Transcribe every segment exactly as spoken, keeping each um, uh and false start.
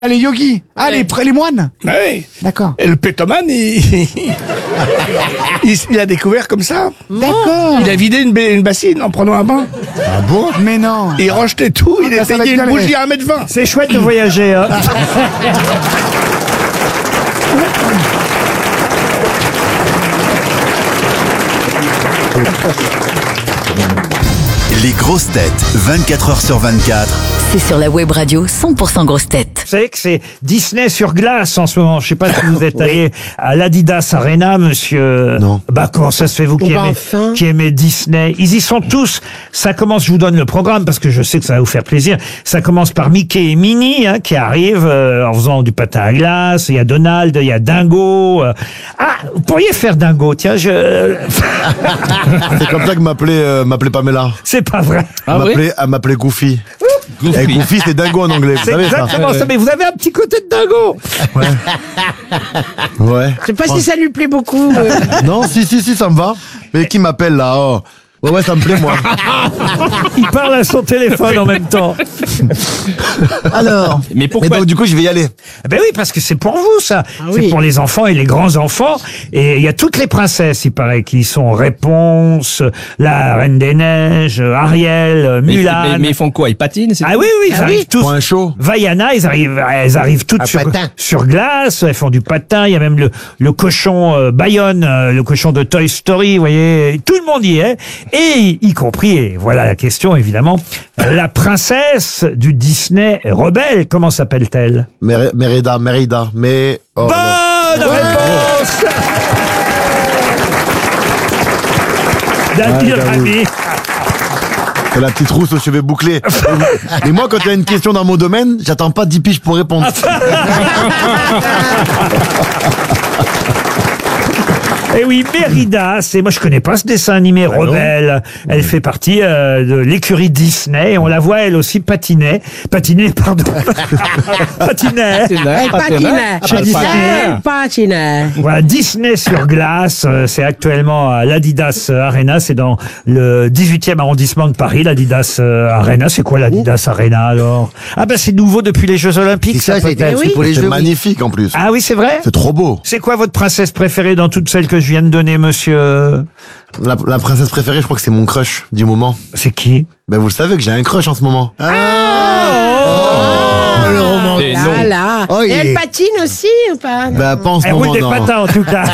Ah, les yogis. Ah, Ouais. les, pr- les moines. Oui. D'accord. Et le pétomane, il... il, il a découvert comme ça. D'accord. Il a vidé une, ba- une bassine en prenant un bain. Ah bon? Mais non. Il rejetait tout, il Ah, ça va essayait être une galéré. bougie à un mètre vingt. C'est chouette de voyager. Hein. Les grosses têtes, vingt-quatre heures sur vingt-quatre. C'est sur la web radio cent pour cent grosses têtes. Vous savez que c'est Disney sur glace en ce moment. Je sais pas si vous êtes allé à l'Adidas Arena, monsieur. Non. Bah, comment ça se fait, vous qui bah, aimez, enfin. qui aimez Disney? Ils y sont tous. Ça commence, je vous donne le programme parce que je sais que ça va vous faire plaisir. Ça commence par Mickey et Minnie, hein, qui arrivent euh, en faisant du patin à glace. Il y a Donald, il y a Dingo. euh. Ah, vous pourriez faire Dingo, tiens, je... C'est comme ça que m'appelait euh, m'appelait Pamela. C'est pas vrai. Elle m'appelait elle m'appelait Goofy. Et Goofy, c'est dingo en anglais, vous C'est savez ça? exactement ça. Mais vous avez un petit côté de Dingo. Ouais. Je sais pas si ça lui plaît beaucoup. euh. Non, si, si, si, ça me va. Mais qui m'appelle là? Oh. Ouais, ouais, ça me plaît, moi. Il parle à son téléphone en même temps. Alors. Mais Et pourquoi donc, du coup, je vais y aller. Eh Ben oui, parce que c'est pour vous, ça. C'est oui. pour les enfants et les grands-enfants. Et il y a toutes les princesses, il paraît, qui y sont Réponse, la Reine des Neiges, Ariel, mais, Mulan. mais, mais ils font quoi? Ils patinent c'est Ah oui, oui, ils Ah arrivent oui. tous. Pour un show. Vaiana, ils arrivent, elles arrivent toutes À sur, patin. sur glace, elles font du patin, il y a même le, le cochon euh, Bayonne, euh, le cochon de Toy Story, vous voyez, tout le monde y est, et y compris, et voilà la question évidemment, la princesse du Disney rebelle, comment s'appelle-t-elle? Mer- Merida, Merida, mais... Oh, Bonne réponse David Ouais, Rami. c'est la petite rousse aux cheveux bouclés. Et moi, quand il y a une question dans mon domaine, j'attends pas dix piges pour répondre. Eh oui, Mérida, c'est moi je connais pas ce dessin animé Rebelle. Elle fait partie euh, de l'écurie Disney et on la voit elle aussi patiner, patiner pardon, patiner. Elle patinait. Elle patinait. Voilà, Disney sur glace, euh, c'est actuellement à l'Adidas Arena, c'est dans le dix-huitième arrondissement de Paris, l'Adidas euh, Arena. C'est quoi l'Adidas Arena alors? Ah ben c'est nouveau depuis les Jeux Olympiques. C'est ça, c'est peut-être. oui. pour les C'est jeux. magnifique en plus. Ah oui, c'est vrai? C'est trop beau. C'est quoi votre princesse préférée dans toutes celles que je viens de donner, monsieur? La, la princesse préférée, je crois que c'est mon crush du moment. C'est qui? Ben vous le savez que j'ai un crush en ce moment. Oh, le roman. Et non. Voilà. Oh, il Et elle est- patine aussi ou pas? Ben pas en ce Elle roule moment, des non. patins en tout cas.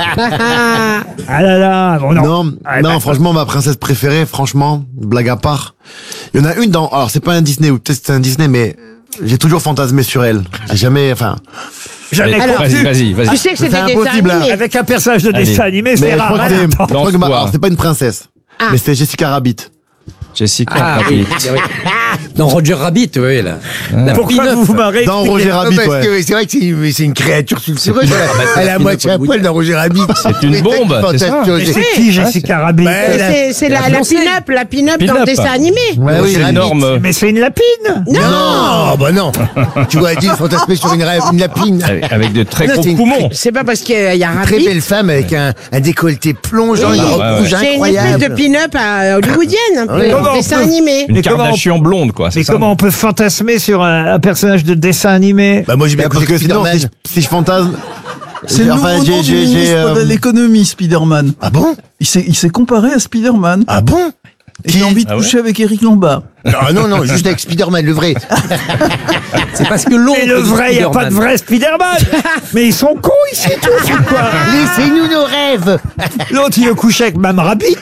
Ah là là, bon, non. Non, Ah, non, bah, franchement, ma princesse préférée, franchement, blague à part. Il y en a une dans, alors c'est pas un Disney, ou peut-être c'est un Disney, mais j'ai toujours fantasmé sur elle. J'ai jamais, enfin, Jamais Allez, compris. Vas-y, vas-y, vas-y. Tu sais que c'est C'est des dessins impossible, hein. animés. Avec un personnage de Allez. dessin animé, mais c'est je rare. crois que c'est, hein. je crois que ma- Lance-toi. alors, c'est pas une princesse. Ah. Mais c'est Jessica Rabbit. Jessica. Ah, Rabbit. oui, oui. Dans Roger Rabbit, oui, là. La Pourquoi pin-up. vous vous marrez? Dans Roger Ah, Rabbit, parce ouais. que c'est vrai que c'est une, c'est une créature sulfureuse. Ah, bah, Elle c'est a une moitié à pin-up. poil dans Roger Rabbit. C'est une bombe, c'est ça. Mais c'est qui Jessica Rabbit? Ouais, la- C'est c'est la, la la fiancée. pin-up, la pin-up dans le Pin-up. dessin animé. Ouais, oui, C'est Rabbit. énorme. Mais c'est une lapine. Non, bah non. Tu vois, dit fantasmer sur une, ra- une lapine. Avec, avec de très Non, gros c'est une- poumons. C'est pas parce qu'il y a un Très rabbit. belle femme avec un, un décolleté plongeant, Oui. une robe Ouais, ouais. rouge C'est une espèce incroyable. de pin-up à hollywoodienne, un peu, Oui. Comment on dessin peut- animé. Une Mais comment on- Kardashian blonde, quoi. c'est Mais ça comment on peut fantasmer sur un, un personnage de dessin animé? Bah moi j'ai bien Parce compris que sinon, si je, si je fantasme, C'est le enfin, nouveau j'ai, nom du j'ai, j'ai, ministre euh, de l'économie, Spider-Man. Ah bon? Il s'est, il s'est comparé à Spider-Man. Ah bon? Et il a envie de Ah ouais coucher avec Eric Lombard. Non, non, non, juste avec Spider-Man, le vrai. C'est parce que l'ombre Et le de vrai, il n'y a pas de Spider-Man. vrai Spider-Man. Mais ils sont cons ici tous ou quoi? Laissez-nous nos rêves. L'autre, il veut coucher avec Mme Rabbit.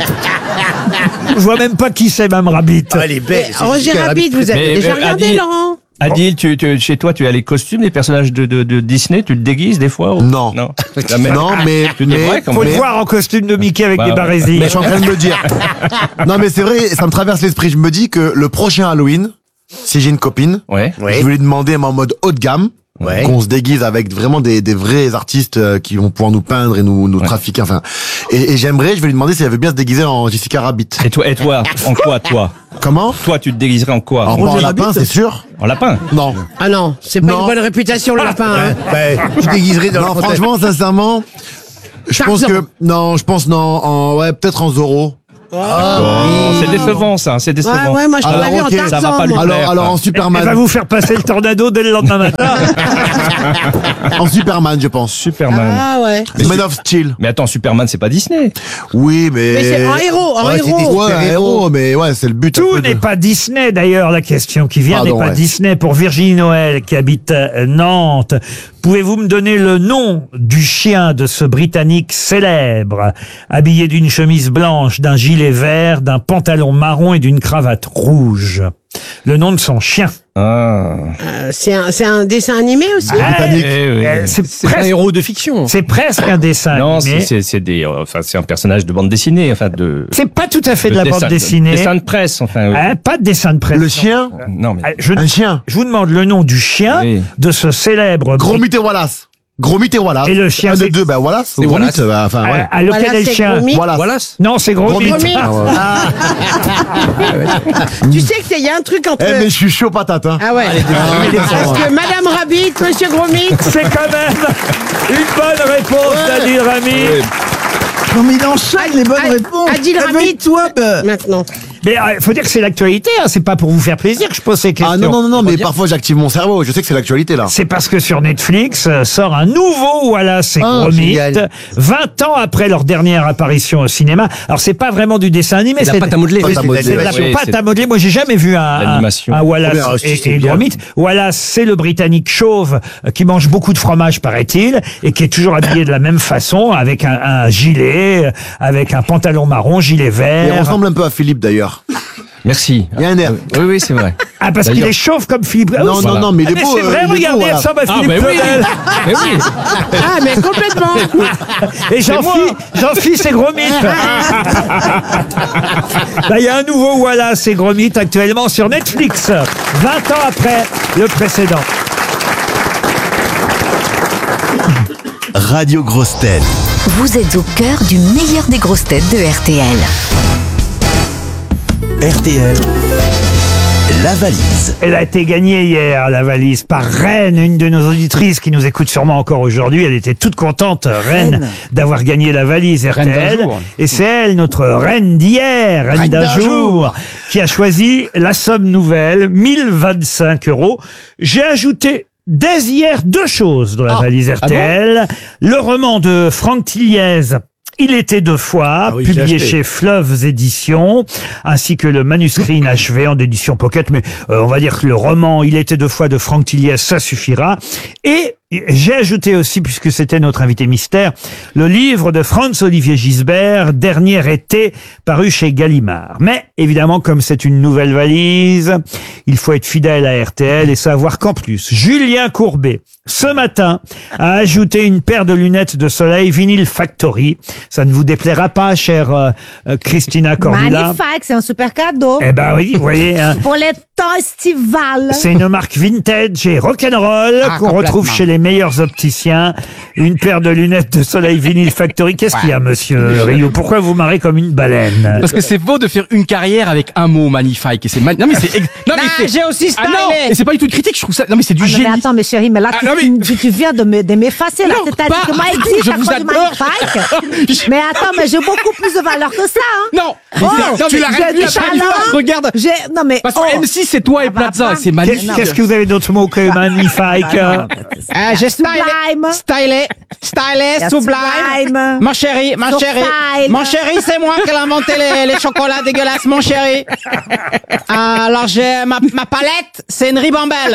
Je vois même pas qui c'est Mme Rabbit. Ah, elle est belle. c'est Roger Jessica Rabbit, vous avez Mais- déjà mais regardé, Adil- Laurent? Adil, tu, tu, chez toi, tu as les costumes des personnages de, de, de Disney, tu te déguises des fois ou- Non. Non. Jamais. non, mais, Tu mais, devrais quand Faut le même. voir en costume de Mickey avec Bah, des ouais. barésies. mais je suis en train de me dire. Non, mais c'est vrai, ça me traverse l'esprit. Je me dis que le prochain Halloween, si j'ai une copine, Ouais. je vais lui demander, mais en mode haut de gamme, Ouais. qu'on se déguise avec vraiment des, des vrais artistes euh, qui vont pouvoir nous peindre et nous, nous trafiquer. Enfin, et, et j'aimerais, je vais lui demander si elle veut bien se déguiser en Jessica Rabbit. Et toi, et toi, en quoi, toi? Comment? Toi, tu te déguiserais en quoi? En, En, en Roger lapin, Rabbit. c'est sûr? en lapin? Non. Ah non, c'est pas Non. une bonne réputation, le lapin. hein. Bah, je déguiserai dans Non, le franchement, sincèrement, je pense Tarzan. que non, je pense non, en, ouais, peut-être en Zorro. Oh, c'est décevant ça, c'est décevant. Ouais, ouais, moi je Alors, t'aurais vu en ok. Tarzan. Ça va pas lui moi. Alors, plaire, alors ça. en Elle Superman. va vous faire passer le tornado dès le lendemain matin. En Superman, je pense. Superman. Ah ouais. Man of Steel. Mais attends, Superman, c'est pas Disney. Oui, mais. Mais c'est un héros, un Ouais, c'est héros. des- Ouais, C'est un un héros, mais ouais, c'est le but. un Tout peu de- n'est pas Disney d'ailleurs, la question qui vient Pardon, n'est pas ouais. Disney pour Virginie Noël qui habite euh, Nantes. Pouvez-vous me donner le nom du chien de ce Britannique célèbre, habillé d'une chemise blanche, d'un gilet vert, d'un pantalon marron et d'une cravate rouge? Le nom de son chien. Ah. Euh, c'est un, c'est un dessin animé aussi. Ah, Eh oui. euh, c'est C'est un presque, héros de fiction. c'est presque un dessin Non, c'est animé. c'est c'est des, euh, enfin c'est un personnage de bande dessinée, enfin de. C'est pas tout à fait de la dessin- bande dessinée. Dessin de presse, enfin. oui. Hein, pas de dessin de presse. Le chien Non mais. Ah, Je, Un chien. je vous demande le nom du chien Oui. de ce célèbre Gromit et Wallace. Gromit et Wallace. Et le chien, Un c'est- des deux, ben Wallace. C'est Gromit, Wallace. bah, enfin, à, ouais. à lequel Voilà, est le c'est chien Gromit. Wallace. Wallace. Non, c'est gros Gromit. mythe. Ah, ouais. Tu sais qu'il y a un truc entre. Eh, mais je suis chaud patate, hein. Ah ouais. Parce que Madame Rabbit, Monsieur Gromit. C'est quand même une bonne réponse d'Adil Rami. Non, mais il enchaîne les bonnes Ah, réponses. Adil Rami. Réveille-toi, bah. Maintenant. Mais il faut dire que c'est l'actualité, hein, c'est pas pour vous faire plaisir que je pose ces questions. Ah non, non, non, non, mais parfois j'active mon cerveau. Je sais que c'est l'actualité, là. C'est parce que sur Netflix euh, sort un nouveau Wallace et Ah, Gromit, génial. vingt ans après leur dernière apparition au cinéma. Alors c'est pas vraiment du dessin animé, C'est la c'est pâte à modeler. Pâte à c'est modeler, de la ouais. pâte C'est- à modeler. Moi j'ai jamais vu un, un, L'animation. un Wallace Oh, mais, et, c'est et bien. Gromit. Wallace, c'est le Britannique chauve euh, qui mange beaucoup de fromage, paraît-il, et qui est toujours habillé de la même façon, avec un, un gilet, euh, avec un pantalon marron, gilet Il vert. ressemble un peu à Philippe, d'ailleurs. Merci. Il y a un air. Oui oui c'est vrai. Ah, parce qu'il D'ailleurs- est chauve comme Philippe. Ah, Non, oui, non, voilà. non, mais il Ah, est mais beau. c'est vrai, il est beau, regardez, il voilà. ressemble à Ah Philippe ben oui. Claudel. Mais oui. Ah, mais complètement. Et Jean-Phi, Jean-Phi, c'est Gromit. Là, il y a un nouveau Wallace et Gromit actuellement sur Netflix, vingt ans après le précédent. Radio Grosses Têtes. Vous êtes au cœur du meilleur des grosses têtes de R T L. R T L. La valise. Elle a été gagnée hier, la valise, par Reine, une de nos auditrices qui nous écoute sûrement encore aujourd'hui. Elle était toute contente, Reine, d'avoir gagné la valise R T Reine d'un L. jour. Et c'est elle, notre Reine d'hier, Reine, Reine d'un d'un jour, jour. qui a choisi la somme nouvelle, mille vingt-cinq euros. J'ai ajouté dès hier deux choses dans la Ah. valise R T L. Le roman de Franck Tilliez, Il était deux fois, Ah oui, j'ai publié acheté. chez Fleuves Éditions, ainsi que le manuscrit inachevé en édition pocket, mais euh, on va dire que le roman Il était deux fois de Franck Tilliez, ça suffira. Et j'ai ajouté aussi, puisque c'était notre invité mystère, le livre de Franz-Olivier Gisbert, Dernier été, paru chez Gallimard. Mais évidemment, comme c'est une nouvelle valise, il faut être fidèle à R T L et savoir qu'en plus, Julien Courbet, ce matin, a ajouté une paire de lunettes de soleil Vinyl Factory. Ça ne vous déplaira pas, chère euh, euh, Christina Cordula. Magnifique, c'est un super cadeau. Eh ben oui, vous voyez, hein, Pour les temps estivales. c'est une marque vintage et rock'n'roll Ah, qu'on retrouve complètement. chez les meilleurs opticiens. Une paire de lunettes de soleil Vinyl Factory. Qu'est-ce qu'il y a, monsieur Rio? Pourquoi vous marrez comme une baleine? Parce que c'est beau de faire une carrière avec un mot magnifique. Et c'est ma- non mais c'est ex- non mais Ah, c'est j'ai aussi ah non, stylé. et c'est pas du tout une critique. Je trouve ça non mais c'est du Ah, non, génie. mais attends, mais chérie, mais là, Ah, tu, non, mais- tu, tu viens de me- de m'effacer, là. Non, C'est-à-dire pas- que moi, je existe vous à cause du adore. magnifique. Mais attends, mais j'ai beaucoup plus de valeur que ça, hein. Non, Oh, non, tu mais l'as j'ai réduit du à talent. talent. Regarde. J'ai, non, mais. Parce que oh. M six c'est toi et Ah, bah, Plaza, bah, c'est Qu'est-ce magnifique. qu'est-ce que vous avez d'autres mots que magnifique? Ah, j'ai stylé. Sublime. Stylé. Stylé, Yes, sublime. sublime. Mon chéri, mon So chéri. fine. Mon chéri, c'est moi qui ai inventé les, les chocolats dégueulasses, mon chéri. Alors, j'ai ma, ma palette, c'est une ribambelle.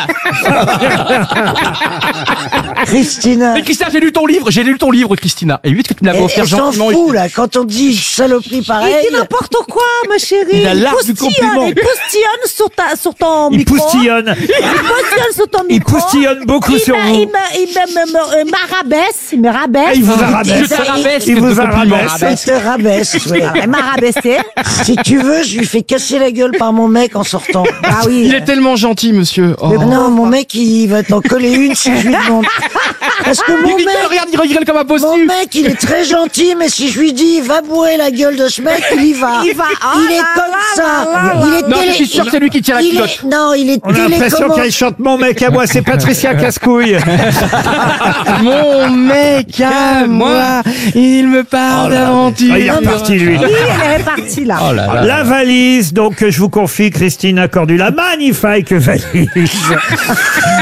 Christina. Mais Christina, j'ai lu ton livre, j'ai lu ton livre, Christina. Et vite que tu me l'avais Et, offert et s'en gentiment. fout, là, quand on dit saloperie Il pareille. dit n'importe quoi, ma chérie. Il a l'art du postillonne, compliment. il postillonne sur, ta, sur ton Il micro. poustillonne. Il postillonne sur ton Il micro. poustillonne beaucoup il sur me, vous. Il me, il me, me, me, m'arabaisse, il me rabaisse. Ah, il vous arabaisse. Je te rabaisse, Il c'est vous de compliment. arabaisse. Il te rabaisse, oui. Il m'a rabaissé. Si tu veux, je lui fais casser la gueule par mon mec en sortant. Ah oui. Il est tellement gentil, monsieur. Oh. Ah non, mon mec, il va t'en coller une si je lui demande. Parce que mon Il rigole, mec, regarde, il rigole comme un mon postu. mec, il est très gentil, mais si je lui dis, va bourrer la gueule de ce mec, il y va. il va. Oh il est là comme là ça. là là Il est Non, télé- je suis sûr que c'est lui qui tire la il culotte. est- Non, il est On a l'impression télécommandé. qu'elle chante Mon mec à moi, c'est Patricia Cascouille. Mon mec à moi, il me parle d'aventure. Ah, il est reparti, lui. Oui, elle est partie là. Oh là là. La valise, donc, que je vous confie, Christina Cordula, magnifique valise.